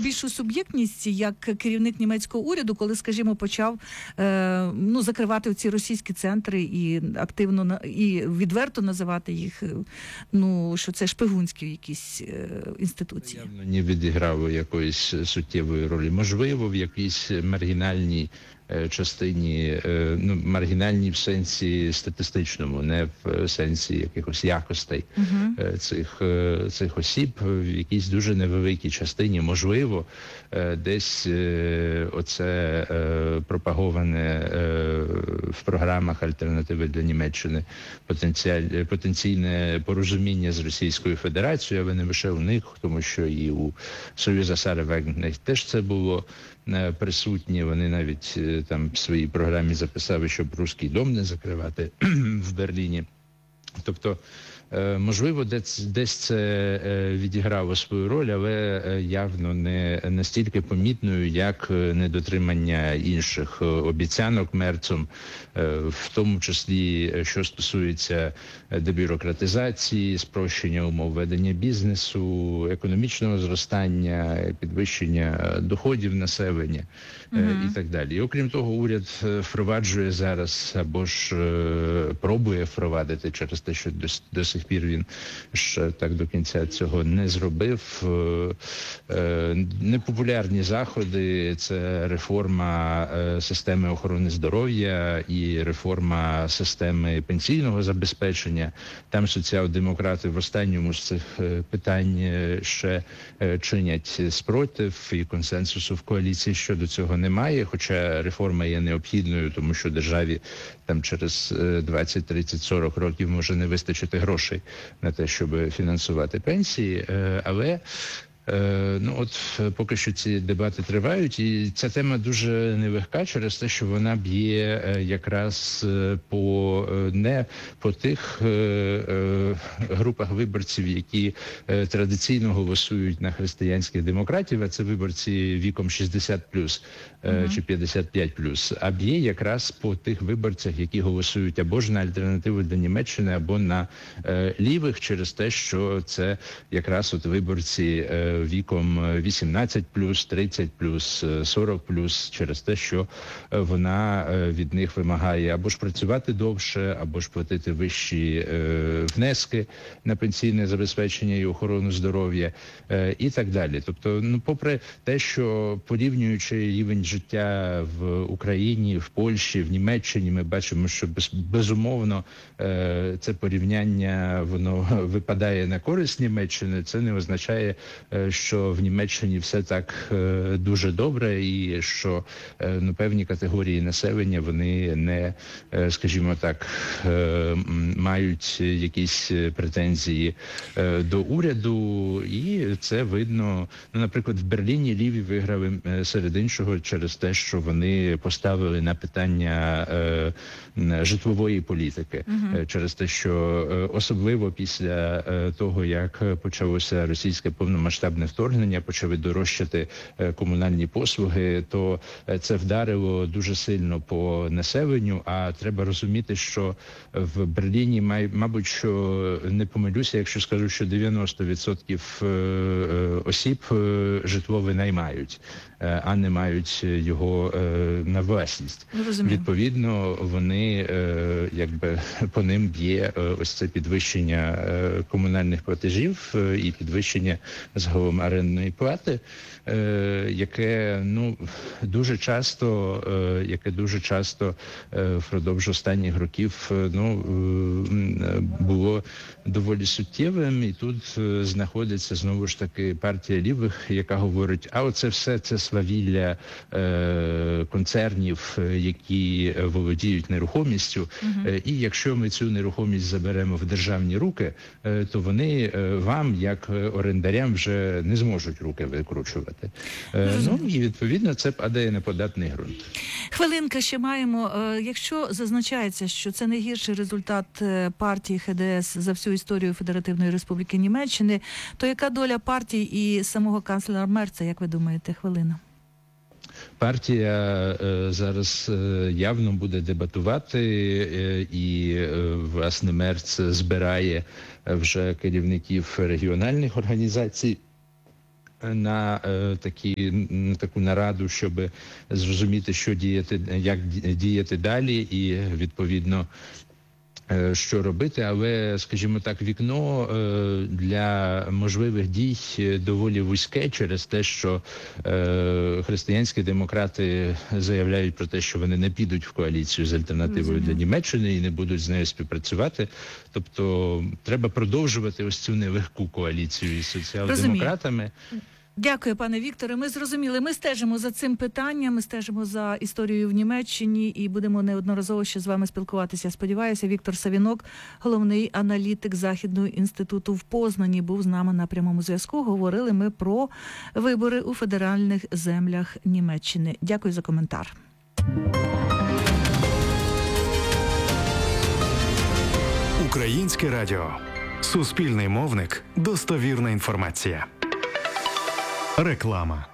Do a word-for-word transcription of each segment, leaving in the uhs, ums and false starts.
більшу суб'єктність як керівник німецького уряду, коли, скажімо, почав е, ну, закривати ці російські центри і активно і відверто називати їх, ну, що це шпигунські якісь е, інституції? Явно не відіграв якоїсь суттєвої ролі. Можливо, в якійсь маргінальній частині, ну, маргінальній в сенсі статистичному, не в сенсі якихось якостей uh-huh. цих, цих осіб, в якійсь дуже невеликій частині, можливо, десь оце пропаговане в програмах альтернативи для Німеччини потенційне порозуміння з Російською Федерацією, але не лише у них, тому що і у Союза Сари Вагнер теж це було присутні. Вони навіть там в своїй програмі записали, щоб Руський дом не закривати в Берліні. Тобто, можливо, десь, десь це відіграло свою роль, але явно не настільки помітною, як недотримання інших обіцянок Мерцом, в тому числі, що стосується дебюрократизації, спрощення умов ведення бізнесу, економічного зростання, підвищення доходів населення uh-huh. і так далі. І окрім того, уряд впроваджує зараз, або ж пробує впровадити через те, що до, до сих пір він ще так до кінця цього не зробив. Непопулярні заходи – це реформа системи охорони здоров'я і реформа системи пенсійного забезпечення. Там соціал-демократи в останньому з цих питань ще чинять спротив, і консенсусу в коаліції щодо цього немає, хоча реформа є необхідною, тому що державі там через двадцять, тридцять, сорок років може не вистачити грошей на те, щоб фінансувати пенсії, але ну от поки що ці дебати тривають, і ця тема дуже нелегка через те, що вона б'є якраз по не по тих групах виборців, які традиційно голосують на християнських демократів, а це виборці віком шістдесят плюс uh-huh. чи п'ятдесят п'ять плюс, а б'є якраз по тих виборцях, які голосують або ж на альтернативу для Німеччини, або на лівих, через те, що це якраз от виборці віком вісімнадцять плюс, тридцять плюс, сорок плюс, через те, що вона від них вимагає або ж працювати довше, або ж платити вищі внески на пенсійне забезпечення і охорону здоров'я і так далі. Тобто, ну, попри те, що порівнюючи рівень життя в Україні, в Польщі, в Німеччині, ми бачимо, що без, безумовно це порівняння, воно випадає на користь Німеччини, це не означає, що в Німеччині все так е, дуже добре і що е, ну, певні категорії населення, вони не, е, скажімо так, е, мають якісь претензії е, до уряду, і це видно. Ну, наприклад, в Берліні ліві виграли е, серед іншого через те, що вони поставили на питання е, житлової політики, uh-huh. е, через те, що е, особливо після е, того, як почалося російське повномасштабне вторгнення, почали дорожчати комунальні послуги, то це вдарило дуже сильно по населенню, а треба розуміти, що в Берліні, мабуть, що не помилюся, якщо скажу, що дев'яносто відсотків осіб житло винаймають, а не мають його на власність. Розумію. Відповідно, вони, якби, по ним б'є ось це підвищення комунальних платежів і підвищення загалом орендної плати, яке, ну, дуже часто, яке дуже часто впродовж останніх років, ну, було доволі суттєвим. І тут знаходиться знову ж таки партія лівих, яка говорить, а оце все це свавілля концернів, які володіють нерухомістю, uh-huh. і якщо ми цю нерухомість заберемо в державні руки, то вони вам, як орендарям, вже не зможуть руки викручувати. Ну, і відповідно це падає на податний ґрунт. Хвилинка ще маємо. Якщо зазначається, що це найгірший результат партії ха де ес за всю історію Федеративної Республіки Німеччини, то яка доля партії і самого канцлера Мерца, як ви думаєте? Хвилина. Партія е, зараз е, явно буде дебатувати, е, і, е, власне, Мерц збирає вже керівників регіональних організацій на такі, на таку нараду, щоб зрозуміти, що діяти, як діяти далі, і відповідно що робити, але, скажімо так, вікно для можливих дій доволі вузьке через те, що християнські демократи заявляють про те, що вони не підуть в коаліцію з альтернативою для Німеччини і не будуть з нею співпрацювати. Тобто треба продовжувати ось цю нелегку коаліцію із соціал-демократами. Дякую, пане Вікторе. Ми зрозуміли. Ми стежимо за цим питанням, ми стежимо за історією в Німеччині і будемо неодноразово ще з вами спілкуватися. Сподіваюся, Віктор Савінок, головний аналітик Західного інституту в Познані, був з нами на прямому зв'язку. Говорили ми про вибори у федеральних землях Німеччини. Дякую за коментар. Українське радіо. Суспільний мовник. Достовірна інформація. Реклама.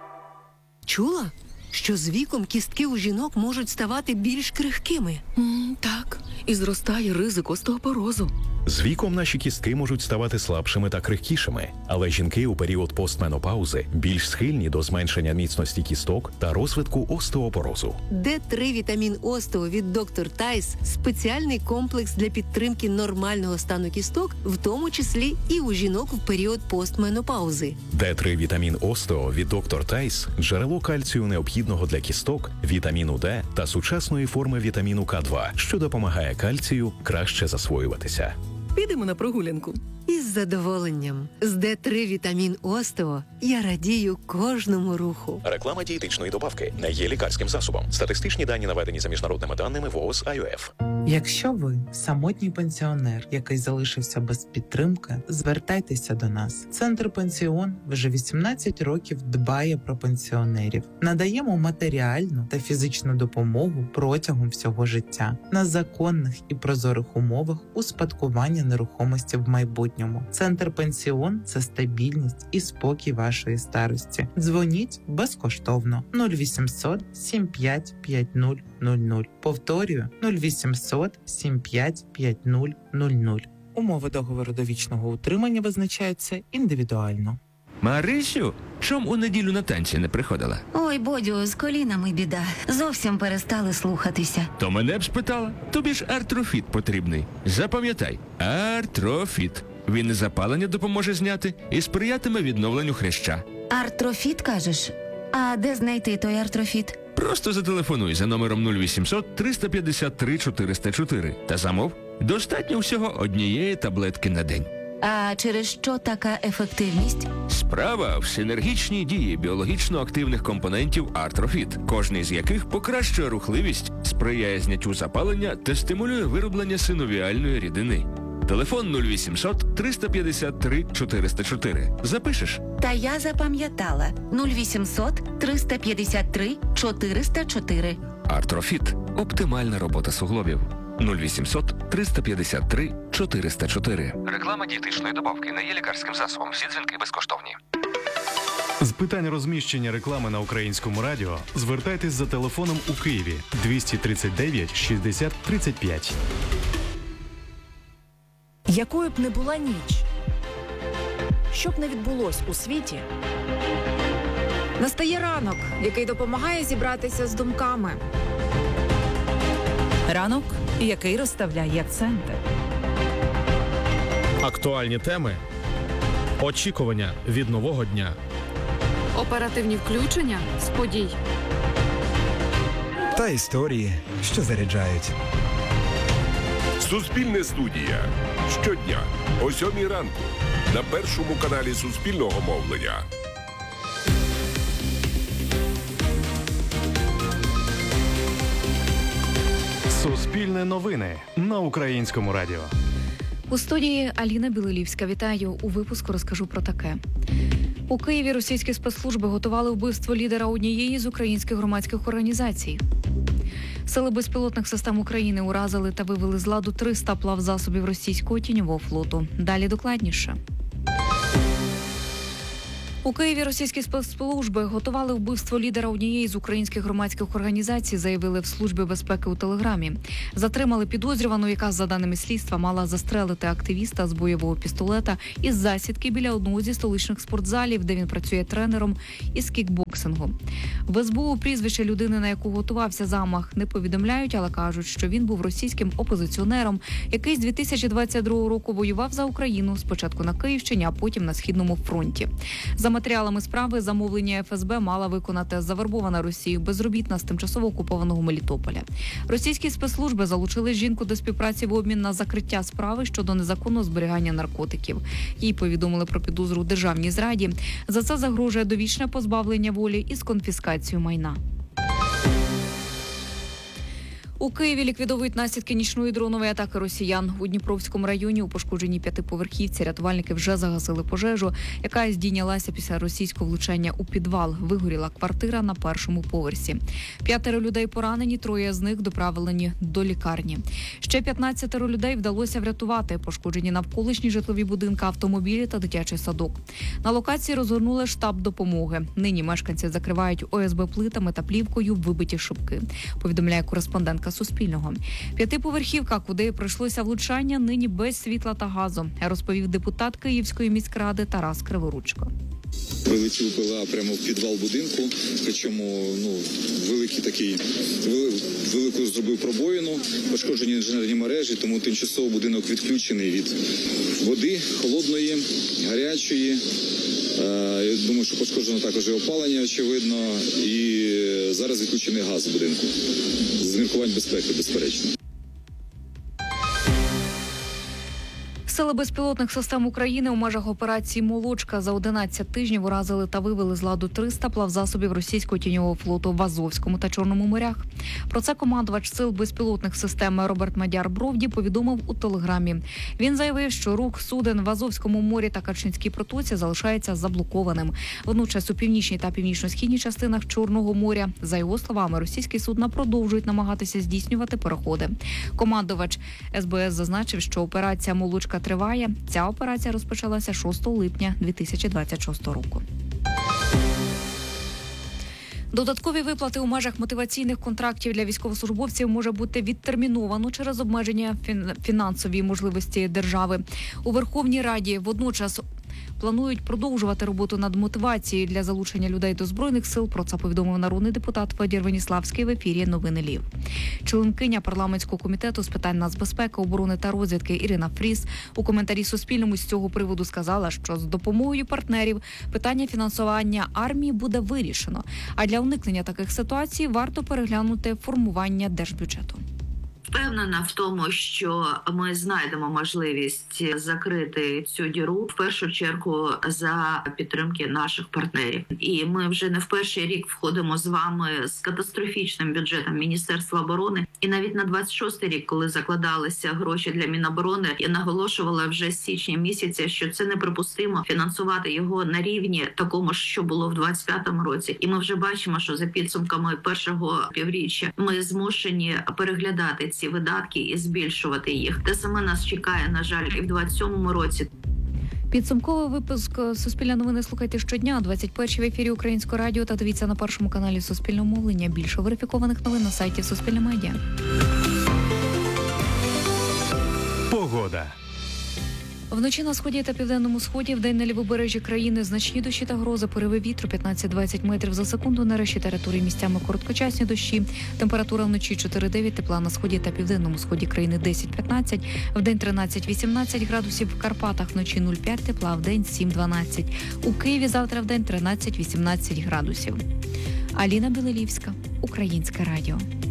Чула, що з віком кістки у жінок можуть ставати більш крихкими? Mm, так, і зростає ризик остеопорозу. З віком наші кістки можуть ставати слабшими та крихкішими, але жінки у період постменопаузи більш схильні до зменшення міцності кісток та розвитку остеопорозу. Д три вітамін Остео від доктор Тайс – спеціальний комплекс для підтримки нормального стану кісток, в тому числі і у жінок в період постменопаузи. Д три вітамін Остео від доктор Тайс – джерело кальцію необхідного для кісток, вітаміну Д та сучасної форми вітаміну К два, що допомагає кальцію краще засвоюватися. Підемо на прогулянку. Із задоволенням. З Д три вітамін Остео я радію кожному руху. Реклама дієтичної добавки не є лікарським засобом. Статистичні дані наведені за міжнародними даними ВООЗ ай о еф. Якщо ви самотній пенсіонер, який залишився без підтримки, звертайтеся до нас. Центр Пенсіон вже вісімнадцять років дбає про пенсіонерів. Надаємо матеріальну та фізичну допомогу протягом всього життя на законних і прозорих умовах успадкування нерухомості в майбутньому. Центр Пенсіон – це стабільність і спокій вашої старості. Дзвоніть безкоштовно нуль вісімсот сім п'ять п'ять нуль нуль нуль. Повторюю нуль вісімсот сім п'ять п'ять нуль нуль нуль. Умови договору довічного утримання визначаються індивідуально. Марисю, чом у неділю на танці не приходила? Ой, Бодю, з колінами біда. Зовсім перестали слухатися. То мене б спитала. Тобі ж артрофіт потрібний. Запам'ятай, артрофіт. Він і запалення допоможе зняти і сприятиме відновленню хряща. Артрофіт, кажеш? А де знайти той артрофіт? Просто зателефонуй за номером нуль вісімсот триста п'ятдесят три чотириста чотири та замов. Достатньо всього однієї таблетки на день. А через що така ефективність? Справа в синергічній дії біологічно активних компонентів артрофіт, кожний з яких покращує рухливість, сприяє зняттю запалення та стимулює вироблення синовіальної рідини. Телефон нуль вісімсот триста п'ятдесят три чотириста чотири. Запишеш? Та я запам'ятала. нуль вісімсот триста п'ятдесят три чотириста чотири. Артрофіт. Оптимальна робота суглобів. нуль вісімсот триста п'ятдесят три чотириста чотири. Реклама дієтичної добавки не є лікарським засобом. Всі дзвінки безкоштовні. З питань розміщення реклами на Українському радіо звертайтесь за телефоном у Києві двісті тридцять дев'ять шістдесят тридцять п'ять. Якою б не була ніч, що б не відбулось у світі, настає ранок, який допомагає зібратися з думками. Ранок, який розставляє акценти. Актуальні теми, очікування від нового дня. Оперативні включення з подій. Та історії, що заряджають. Суспільне студія. Щодня о сьомій ранку на першому каналі Суспільного мовлення. Суспільне новини на Українському радіо. У студії Аліна Білилівська. Вітаю. У випуску розкажу про таке. У Києві російські спецслужби готували вбивство лідера однієї з українських громадських організацій. Сили безпілотних систем України уразили та вивели з ладу триста плавзасобів російського тіньового флоту. Далі докладніше. У Києві російські спецслужби готували вбивство лідера однієї з українських громадських організацій, заявили в Службі безпеки у Телеграмі. Затримали підозрювану, яка, за даними слідства, мала застрелити активіста з бойового пістолета із засідки біля одного зі столичних спортзалів, де він працює тренером із кікбоксингу. В ес бе у прізвище людини, на яку готувався замах, не повідомляють, але кажуть, що він був російським опозиціонером, який з дві тисячі двадцять другого року воював за Україну, спочатку на Київщині, а потім на Східному фронті. За матеріалами справи, замовлення еф ес бе мала виконати завербована Росією безробітна з тимчасово окупованого Мелітополя. Російські спецслужби залучили жінку до співпраці в обмін на закриття справи щодо незаконного зберігання наркотиків. Їй повідомили про підозру у державній зраді. За це загрожує довічне позбавлення волі із конфіскацією майна. У Києві ліквідовують наслідки нічної дронової атаки росіян. У Дніпровському районі у пошкодженій п'ятиповерхівці рятувальники вже загасили пожежу, яка здійнялася після російського влучання у підвал. Вигоріла квартира на першому поверсі. П'ятеро людей поранені, троє з них доправлені до лікарні. Ще п'ятнадцятеро людей вдалося врятувати. Пошкоджені навколишні житлові будинки, автомобілі та дитячий садок. На локації розгорнули штаб допомоги. Нині мешканці закривають о ес бе плитами та плівкою вибиті шибки, повідомляє кореспондентка Суспільного. П'ятиповерхівка, куди прийшлося влучання, нині без світла та газу, розповів депутат Київської міськради Тарас Криворучко. Прилетів ПВА прямо в підвал будинку, причому ну, великий такий, велику зробив пробоїну, пошкоджені інженерні мережі, тому тимчасово будинок відключений від води, холодної, гарячої. Я думаю, що пошкоджено також і опалення, очевидно, і зараз відключений газ в будинку. З міркувань безпеки, безперечно. Сили безпілотних систем України у межах операції «Молочка» за одинадцять тижнів уразили та вивели з ладу триста плавзасобів російського тіньового флоту в Азовському та Чорному морях. Про це командувач сил безпілотних систем Роберт Мадяр-Бровді повідомив у Телеграмі. Він заявив, що рух суден в Азовському морі та Керченській протоці залишається заблокованим. Водночас у північній та північно-східній частинах Чорного моря, за його словами, російські судна продовжують намагатися здійснювати переходи. Командувач ес бе ес зазначив, що операція «Молочка» триває. Ця операція розпочалася шостого липня дві тисячі двадцять шостого року. Додаткові виплати у межах мотиваційних контрактів для військовослужбовців може бути відтерміновано через обмеження фінансової можливості держави. У Верховній Раді водночас планують продовжувати роботу над мотивацією для залучення людей до Збройних сил. Про це повідомив народний депутат Федір Веніславський в ефірі «Новини Львів». Членкиня парламентського комітету з питань нацбезпеки, оборони та розвідки Ірина Фріз у коментарі Суспільному з цього приводу сказала, що з допомогою партнерів питання фінансування армії буде вирішено. А для уникнення таких ситуацій варто переглянути формування держбюджету. Впевнена в тому, що ми знайдемо можливість закрити цю діру в першу чергу за підтримки наших партнерів. І ми вже не в перший рік входимо з вами з катастрофічним бюджетом Міністерства оборони. І навіть на двадцять шостий рік, коли закладалися гроші для Міноборони, я наголошувала вже з січня місяця, що це неприпустимо фінансувати його на рівні такому ж, що було в двадцять п'ятому році. І ми вже бачимо, що за підсумками першого півріччя ми змушені переглядати ці видатки і збільшувати їх. Те саме нас чекає, на жаль, і в двадцять сьомому році. Підсумковий випуск «Суспільне новини» слухайте щодня о двадцять першій в ефірі Українського радіо та дивіться на першому каналі Суспільного мовлення. Більше верифікованих новин на сайті Суспільне медіа. Погода. Вночі на сході та південному сході, вдень на лівобережжі країни значні дощі та грози, пориви вітру п'ятнадцять-двадцять метрів за секунду, на решті території місцями короткочасні дощі. Температура вночі чотири-дев'ять, тепла на сході та південному сході країни десять-п'ятнадцять, вдень тринадцять-вісімнадцять градусів, в Карпатах вночі нуль-п'ять тепла, вдень сім-дванадцять. У Києві завтра вдень тринадцять-вісімнадцять градусів. Аліна Білилівська, Українське радіо.